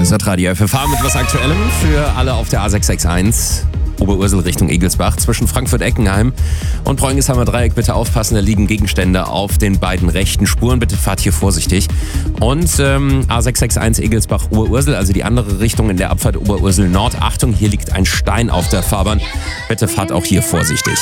ist Radio FFH mit was Aktuellem für alle auf der A661. Oberursel Richtung Egelsbach zwischen Frankfurt-Eckenheim und Bräunisheimer Dreieck. Bitte aufpassen, da liegen Gegenstände auf den beiden rechten Spuren. Bitte fahrt hier vorsichtig. Und A661 Egelsbach-Oberursel, also die andere Richtung in der Abfahrt Oberursel Nord. Achtung, hier liegt ein Stein auf der Fahrbahn. Bitte fahrt auch hier vorsichtig.